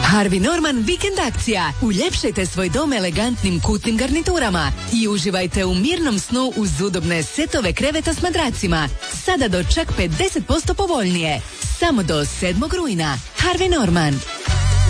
Harvey Norman vikend akcija. Uljepšajte svoj dom elegantnim kutnim garniturama i uživajte u mirnom snu uz udobne setove kreveta s madracima. Sada do čak 50% povoljnije. Samo do 7. rujna. Harvey Norman.